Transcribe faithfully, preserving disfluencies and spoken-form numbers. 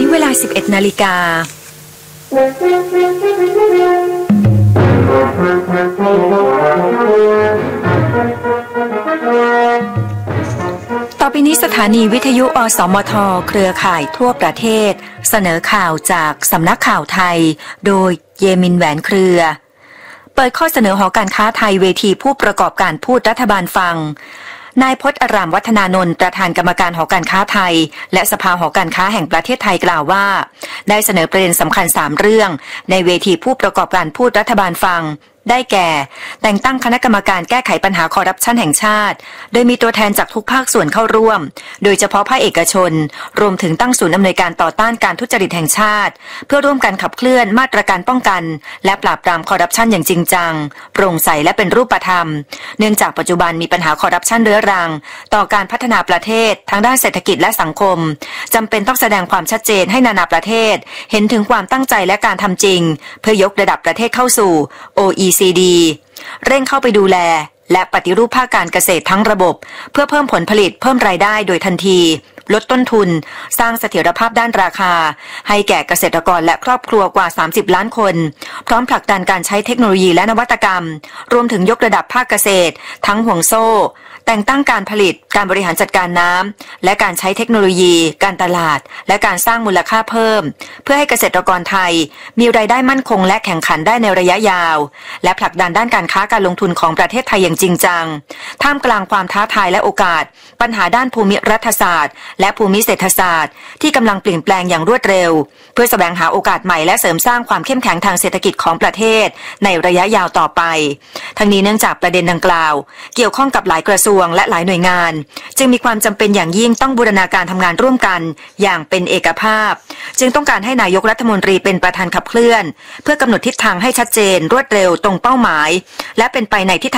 เวลา สิบเอ็ด นาฬิกาต่อไปนี้สถานีวิทยุอสมทเครือข่ายทั่วประเทศเสนอข่าวจากสำนักข่าวไทยโดยเยมินแหวนเครือเปิดข้อเสนอหอการค้าไทยเวทีผู้ประกอบการพูดรัฐบาลฟังนายพจน์อรามวัฒนานนท์ประธานกรรมการหอการค้าไทยและสภาหอการค้าแห่งประเทศไทยกล่าวว่าได้เสนอประเด็นสำคัญสามเรื่องในเวทีผู้ประกอบการพูดรัฐบาลฟังได้แก่แต่งตั้งคณะกรรมการแก้ไขปัญหาคอร์รัปชันแห่งชาติโดยมีตัวแทนจากทุกภาคส่วนเข้าร่วมโดยเฉพาะภาคเอกชนรวมถึงตั้งศูนย์อำนวยการต่อต้านการทุจริตแห่งชาติเพื่อร่วมกันขับเคลื่อนมาตรการป้องกันและปราบปรามคอร์รัปชันอย่างจริงจังโปร่งใสและเป็นรูปธรรมเนื่องจากปัจจุบันมีปัญหาคอร์รัปชันเรื้อรังต่อการพัฒนาประเทศทั้งด้านเศรษฐกิจและสังคมจำเป็นต้องแสดงความชัดเจนให้นานาประเทศเห็นถึงความตั้งใจและการทำจริงเพื่อยกระดับประเทศเข้าสู่ โอ อี ซี ดี เร่งเข้าไปดูแลและปฏิรูปภาคการเกษตรทั้งระบบเพื่อเพิ่มผลผลิตเพิ่มรายได้โดยทันทีลดต้นทุนสร้างเสถียรภาพด้านราคาให้แก่เกษตรกรและครอบครัวกว่าสามสิบล้านคนพร้อมผลักดันการใช้เทคโนโลยีและนวัตกรรมรวมถึงยกระดับภาคเกษตรทั้งห่วงโซ่แต่งตั้งการผลิตการบริหารจัดการน้ำและการใช้เทคโนโลยีการตลาดและการสร้างมูลค่าเพิ่มเพื่อให้เกษตรกรไทยมีรายได้มั่นคงและแข่งขันได้ในระยะยาวและผลักดันด้านการค้าการลงทุนของประเทศไทยอย่างจริงจังท่ามกลางความท้าทายและโอกาสปัญหาด้านภูมิรัฐศาสตร์และภูมิเศรษฐศาสตร์ที่กำลังเปลี่ยนแปลงอย่างรวดเร็วเพื่อแสวงหาโอกาสใหม่และเสริมสร้างความเข้มแข็งทางเศรษฐกิจของประเทศในระยะยาวต่อไปทั้งนี้เนื่องจากประเด็นดังกล่าวเกี่ยวข้องกับหลายกระทรวงและหลายหน่วยงานจึงมีความจำเป็นอย่างยิ่งต้องบูรณาการทำงานร่วมกันอย่างเป็นเอกภาพจึงต้องการให้นายกรัฐมนตรีเป็นประธานขับเคลื่อนเพื่อกำหนดทิศทางให้ชัดเจนรวดเร็วตรงเป้าหมายและเป็นไปในทิศทาง